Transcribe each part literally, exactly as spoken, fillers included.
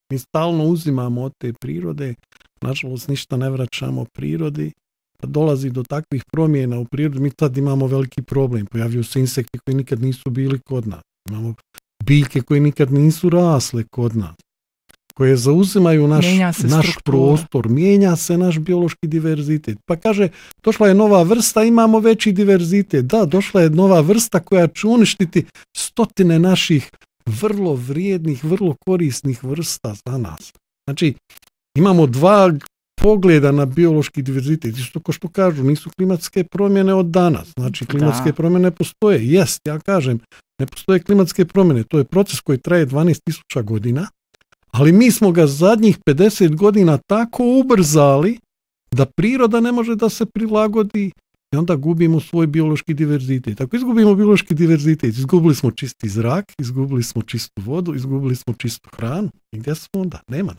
Mi stalno uzimamo od te prirode, nažalost ništa ne vraćamo prirodi. Kad dolazi do takvih promjena u prirodi, mi tad imamo veliki problem. Pojavljuju se insekti koji nikad nisu bili kod nas. Imamo biljke koje nikad nisu rasle kod nas, koje zauzimaju naš, naš prostor, mijenja se naš biološki diverzitet. Pa kaže, došla je nova vrsta, imamo veći diverzitet. Da, došla je nova vrsta koja će uništiti stotine naših vrlo vrijednih, vrlo korisnih vrsta za nas. Znači, imamo dva pogleda na biološki diverzitet. Isto ko što kažu, nisu klimatske promjene od danas. Znači, klimatske da. promjene postoje. Jest, ja kažem, ne postoje klimatske promjene. To je proces koji traje dvanaest tisuća godina, ali mi smo ga zadnjih pedeset godina tako ubrzali da priroda ne može da se prilagodi i onda gubimo svoj biološki diverzitet. Ako izgubimo biološki diverzitet, izgubili smo čisti zrak, izgubili smo čistu vodu, izgubili smo čistu hranu. I gdje smo onda? Nema.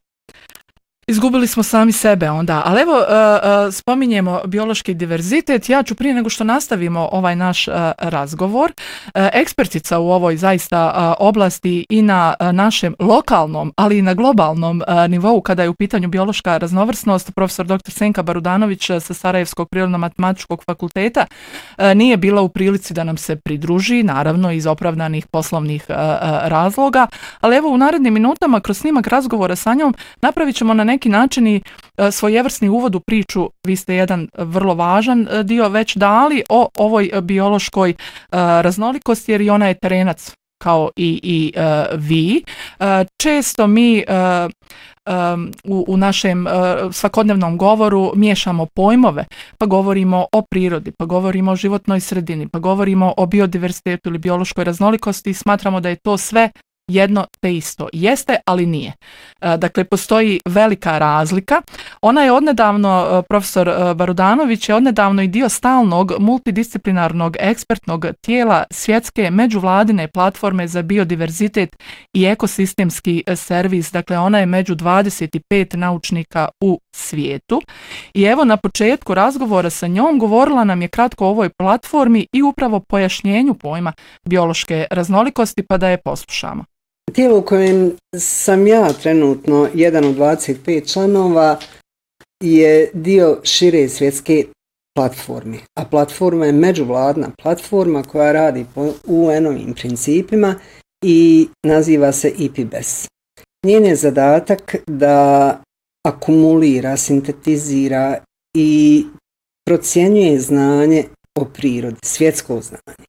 Izgubili smo sami sebe onda, ali evo uh, uh, spominjemo biološki diverzitet. Ja ću prije nego što nastavimo ovaj naš uh, razgovor, uh, ekspertica u ovoj zaista uh, oblasti i na uh, našem lokalnom, ali i na globalnom uh, nivou kada je u pitanju biološka raznovrsnost, profesor doktor Senka Barudanović uh, sa Sarajevskog prirodno-matematičkog fakulteta uh, nije bila u prilici da nam se pridruži, naravno iz opravdanih poslovnih uh, uh, razloga, ali evo u narednim minutama kroz snimak razgovora sa njom napravit ćemo na neki način i svojevrsni uvod u priču. Vi ste jedan vrlo važan dio već dali o ovoj biološkoj raznolikosti, jer i ona je terenac kao i, i uh, vi. Uh, često mi uh, um, u, u našem uh, svakodnevnom govoru miješamo pojmove, pa govorimo o prirodi, pa govorimo o životnoj sredini, pa govorimo o biodiverzitetu ili biološkoj raznolikosti i smatramo da je to sve jedno te isto. Jeste, ali nije. Dakle, postoji velika razlika. Ona je odnedavno, profesor Barudanović je odnedavno i dio stalnog multidisciplinarnog ekspertnog tijela Svjetske međuvladine platforme za biodiverzitet i ekosistemski servis. Dakle, ona je među dvadeset pet naučnika u svijetu. I evo na početku razgovora sa njom govorila nam je kratko o ovoj platformi i upravo pojašnjenju pojma biološke raznolikosti, pa da je poslušamo. Tijelo u kojem sam ja trenutno jedan od dvadeset pet članova je dio šire svjetske platforme. A platforma je međuvladna platforma koja radi po U N-ovim principima i naziva se I P B E S. Njen je zadatak da akumulira, sintetizira i procjenjuje znanje o prirodi, svjetsko znanje.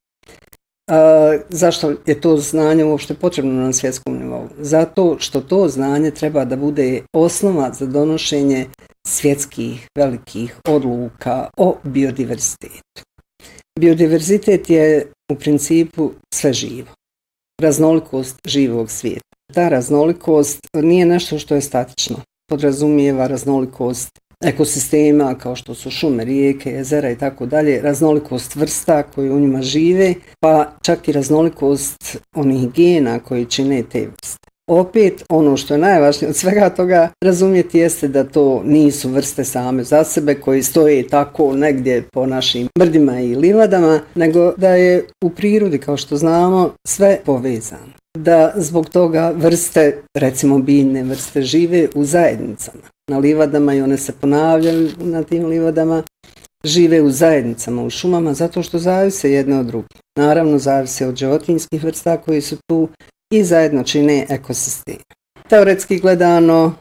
A, zašto je to znanje uopšte potrebno na svjetskom nivou? Zato što to znanje treba da bude osnova za donošenje svjetskih velikih odluka o biodiverzitetu. Biodiverzitet je u principu sve živo, raznolikost živog svijeta. Ta raznolikost nije nešto što je statično, podrazumijeva raznolikost ekosistema kao što su šume, rijeke, jezera i tako dalje, raznolikost vrsta koji u njima žive, pa čak i raznolikost onih gena koji čine te vrste. Opet, ono što je najvažnije od svega toga razumjeti jeste da to nisu vrste same za sebe koji stoje tako negdje po našim brdima i livadama, nego da je u prirodi, kao što znamo, sve povezano. Da zbog toga vrste, recimo biljne vrste, žive u zajednicama. Na livadama i one se ponavljaju na tim livadama, žive u zajednicama, u šumama, zato što zavise jedne od drugih. Naravno, zavise od životinjskih vrsta koji su tu i zajedno čine ekosisteme. Teoretski gledano,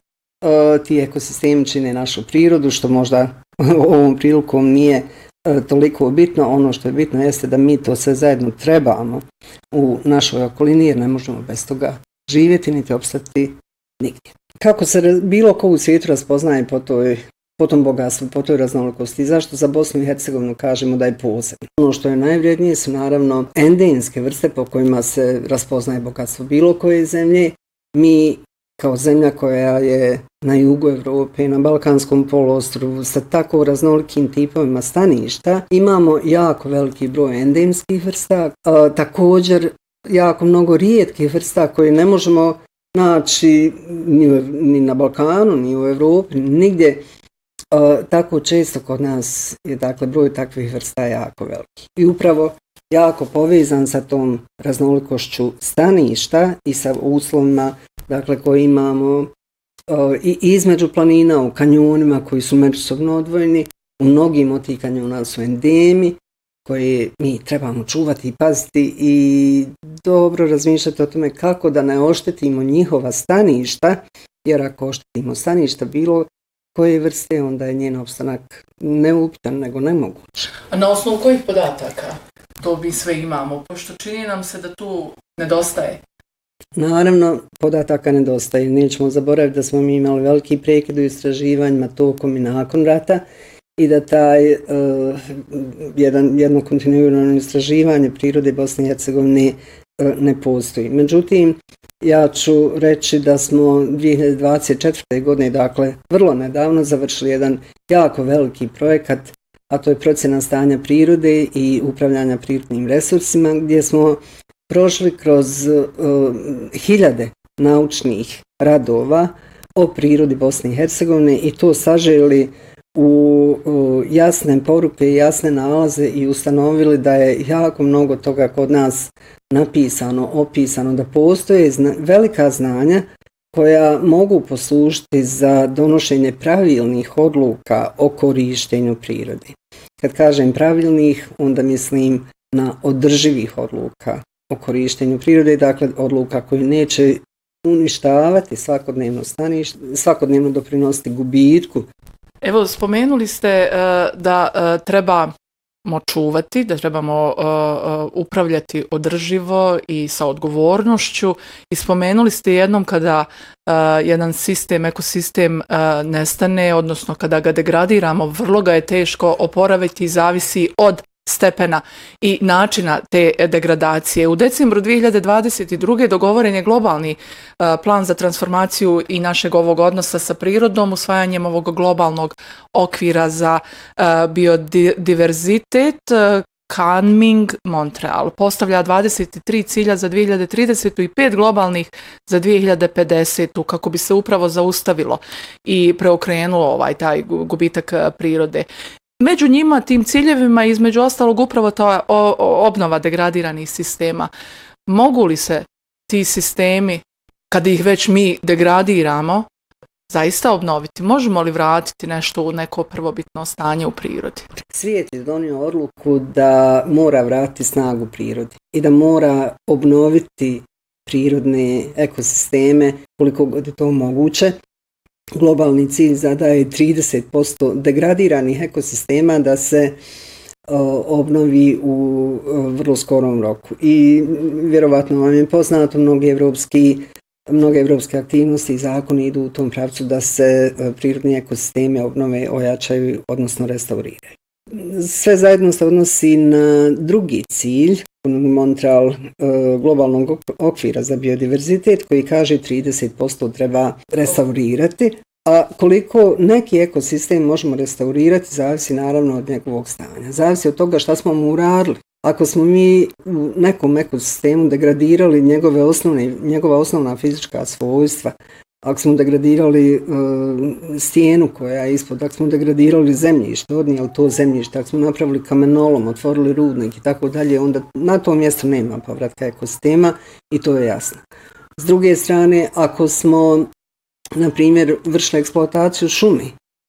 ti ekosistemi čine našu prirodu, što možda ovom prilikom nije toliko bitno. Ono što je bitno jeste da mi to sve zajedno trebamo u našoj okolini, jer ne možemo bez toga živjeti niti opstati nigdje. Kako se bilo ko u svijetu raspoznaje po toj, po tom bogatstvu, po toj raznolikosti, zašto za Bosnu i Hercegovinu kažemo da je posebno? Ono što je najvrijednije su naravno endemske vrste po kojima se raspoznaje bogatstvo bilo koje zemlje. Mi kao zemlja koja je na jugu Europe, na Balkanskom poluostrvu sa tako raznolikim tipovima staništa, imamo jako veliki broj endemskih vrsta, a, također jako mnogo rijetkih vrsta koje ne možemo naći ni, ni na Balkanu, ni u Europi, nigdje. A, tako često kod nas je dakle broj takvih vrsta jako veliki. I upravo jako povezan sa tom raznolikošću staništa i sa uslovima dakle koji imamo i između planina, u kanjonima koji su međusobno odvojeni. U mnogim od tih kanjona su endemi koje mi trebamo čuvati i paziti i dobro razmišljati o tome kako da ne oštetimo njihova staništa, jer ako oštetimo staništa bilo koje vrste, onda je njen opstanak neupitan nego nemoguć. A na osnovu kojih podataka to mi sve imamo? Pošto čini nam se da tu nedostaje. Naravno, podataka nedostaje. Nećemo zaboraviti da smo mi imali veliki prekid u istraživanjima tokom i nakon rata i da taj uh, jedan, jedno kontinuirano istraživanje prirode Bosne i Hercegovine uh, ne postoji. Međutim, ja ću reći da smo dvije hiljade dvadeset četvrte. godine, dakle vrlo nedavno, završili jedan jako veliki projekat, a to je procjena stanja prirode i upravljanja prirodnim resursima, gdje smo prošli kroz uh, hiljade naučnih radova o prirodi Bosne i Hercegovine i to saželi u uh, jasne poruke i jasne nalaze i ustanovili da je jako mnogo toga kod nas napisano, opisano, da postoje zna- velika znanja koja mogu poslužiti za donošenje pravilnih odluka o korištenju prirode. Kad kažem pravilnih, onda mislim na održivih odluka o korištenju prirode, dakle odluka koje neće uništavati svakodnevno stanište, svakodnevno doprinositi gubitku. Evo, spomenuli ste uh, da uh, trebamo čuvati, da trebamo uh, uh, upravljati održivo i sa odgovornošću i spomenuli ste jednom kada uh, jedan sistem, ekosistem uh, nestane, odnosno kada ga degradiramo, vrlo ga je teško oporaviti i zavisi od stepena i načina te degradacije. U decembru dvije hiljade dvadeset druge. dogovoren je globalni uh, plan za transformaciju i našeg ovog odnosa sa prirodom, usvajanjem ovog globalnog okvira za uh, biodiverzitet. Uh, Kunming Montreal postavlja dvadeset tri cilja za dvije hiljade tridesetu. i pet globalnih za dvije hiljade pedesetu. kako bi se upravo zaustavilo i preokrenulo ovaj taj gubitak prirode. Među njima, tim ciljevima, između ostalog upravo ta obnova degradiranih sistema. Mogu li se ti sistemi, kada ih već mi degradiramo, zaista obnoviti? Možemo li vratiti nešto u neko prvobitno stanje u prirodi? Svijet je donio odluku da mora vratiti snagu prirodi i da mora obnoviti prirodne ekosisteme koliko god je to moguće. Globalni cilj zadaje trideset posto degradiranih ekosistema da se o, obnovi u o, vrlo skorom roku. I vjerovatno vam je poznato, mnogi evropski, mnoge evropske aktivnosti i zakoni idu u tom pravcu da se o, prirodni ekosisteme obnove, ojačaju, odnosno restauriraju. Sve zajedno se odnosi na drugi cilj Montreal o, globalnog okvira za biodiverzitet koji kaže trideset posto treba restaurirati, a koliko neki ekosistem možemo restaurirati zavisi naravno od njegovog stanja. Zavisi od toga šta smo mu uradili. Ako smo mi u nekom ekosistemu degradirali njegove osnovne, njegova osnovna fizička svojstva, ako smo degradirali uh, stijenu koja je ispod, ako smo degradirali zemljište, odnijeli to zemljište, ako smo napravili kamenolom, otvorili rudnik i tako dalje, onda na tom mjestu nema povratka ekosistema i to je jasno. S druge strane, ako smo, na primjer, vršili eksploataciju šumi,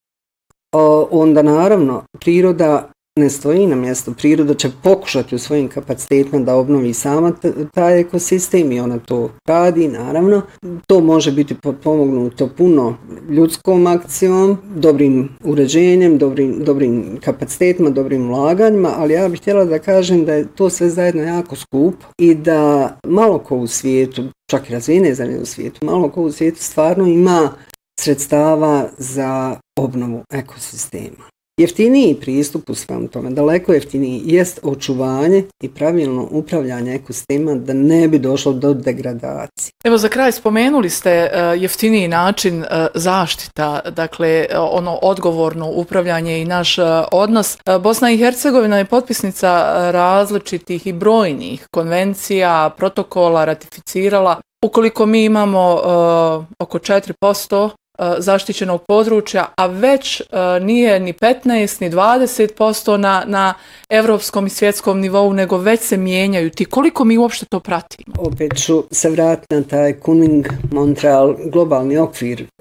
uh, onda naravno priroda ne stoji na mjestu. Priroda će pokušati u svojim kapacitetima da obnovi sama taj ekosistem i ona to radi, naravno. To može biti potpomognuto puno ljudskom akcijom, dobrim uređenjem, dobrim, dobrim kapacitetima, dobrim ulaganjima, ali ja bih htjela da kažem da je to sve zajedno jako skupo i da malo ko u svijetu, čak i razvijene zemlje u svijetu, malo ko u svijetu stvarno ima sredstava za obnovu ekosistema. Jeftiniji pristup u svom tome, daleko jeftiniji, jest očuvanje i pravilno upravljanje ekosistema da ne bi došlo do degradacije. Evo, za kraj spomenuli ste uh, jeftiniji način uh, zaštita, dakle uh, ono odgovorno upravljanje i naš uh, odnos. Uh, Bosna i Hercegovina je potpisnica uh, različitih i brojnih konvencija, protokola, ratificirala. Ukoliko mi imamo uh, oko četiri posto zaštićenog područja, a već uh, nije ni petnaest ni dvadeset posto na, na evropskom i svjetskom nivou, nego već se mijenjaju ti. Koliko mi uopšte to pratimo? Opet ću se vratiti na taj Kunming Montreal globalni okvir